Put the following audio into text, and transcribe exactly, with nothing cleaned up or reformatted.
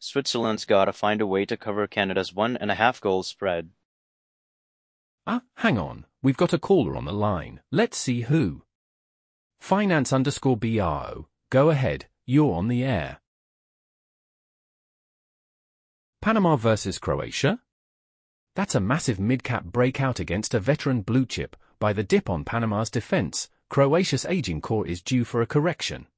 Switzerland's gotta find a way to cover Canada's one and a half goal spread. Ah, hang on. We've got a caller on the line. Let's see who. Finance underscore B R O. Go ahead, you're on the air. Panama versus Croatia? That's a massive mid-cap breakout against a veteran blue chip. By the dip on Panama's defense, Croatia's aging core is due for a correction.